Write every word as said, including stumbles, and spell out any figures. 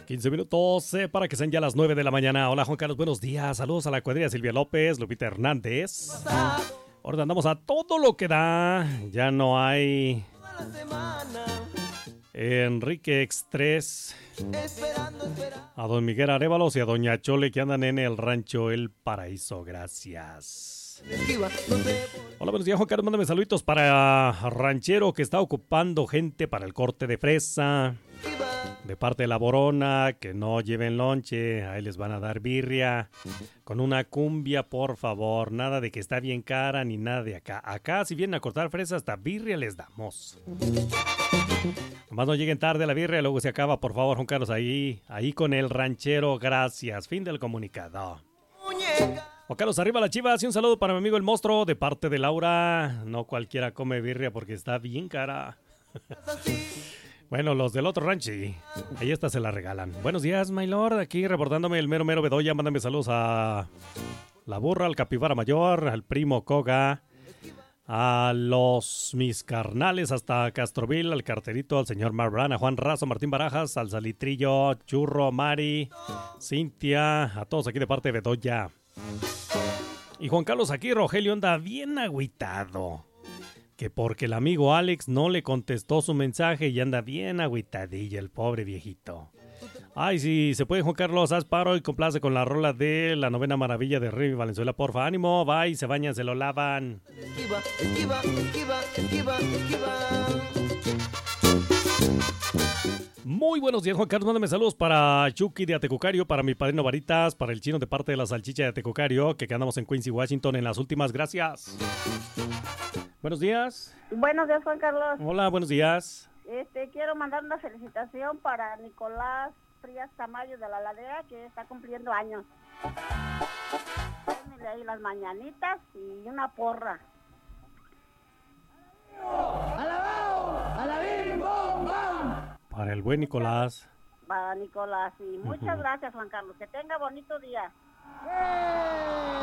quince minutos eh, para que sean ya las nueve de la mañana. Hola Juan Carlos, buenos días. Saludos a la cuadrilla Silvia López, Lupita Hernández. Ahora andamos a todo lo que da. Ya no hay Enrique X tres, a don Miguel Arévalos y a doña Chole que andan en el rancho El Paraíso. Gracias. Hola, buenos días Juan Carlos, mándame saluditos para Ranchero que está ocupando gente para el corte de fresa. De parte de la Borona, que no lleven lonche, ahí les van a dar birria. Con una cumbia, por favor. Nada de que está bien cara ni nada de acá. Acá, si vienen a cortar fresas, hasta birria les damos. Nomás no lleguen tarde a la birria, luego se acaba, por favor, Juan Carlos, ahí, ahí con el ranchero. Gracias. Fin del comunicado. Juan Carlos, arriba la Chivas y un saludo para mi amigo el monstruo de parte de Laura. No cualquiera come birria porque está bien cara. Bueno, los del otro rancho, ahí esta se la regalan. Buenos días, my lord, aquí reportándome el mero mero Bedoya. Mándame saludos a la burra, al capibara mayor, al primo Koga, a los mis carnales hasta Castroville, al carterito, al señor Marbrán, a Juan Razo, Martín Barajas, al Salitrillo, Churro, Mari, Cintia, a todos aquí de parte de Bedoya. Y Juan Carlos, aquí Rogelio anda bien agüitado. Que porque el amigo Alex no le contestó su mensaje y anda bien agüitadilla el pobre viejito. Ay, si se puede, Juan Carlos, haz paro y complace con la rola de la novena maravilla de Remy Valenzuela, porfa. Ánimo, bye, se bañan, se lo lavan. Esquiva, esquiva, esquiva, esquiva, esquiva. Muy buenos días, Juan Carlos. Mándame saludos para Chucky de Atecocario, para mi padrino Varitas, para el chino de parte de la salchicha de Atecocario, que quedamos en Quincy, Washington en las últimas. Gracias. Buenos días. Buenos días, Juan Carlos. Hola, buenos días. Este, quiero mandar una felicitación para Nicolás Frías Tamayo de la Ladera, que está cumpliendo años. Denle ahí las mañanitas y una porra. ¡Alabao! ¡Alabim! ¡Bom! ¡Bom! Para el buen Nicolás. Para Nicolás, y muchas uh-huh. gracias, Juan Carlos. Que tenga bonito día. ¡Eh!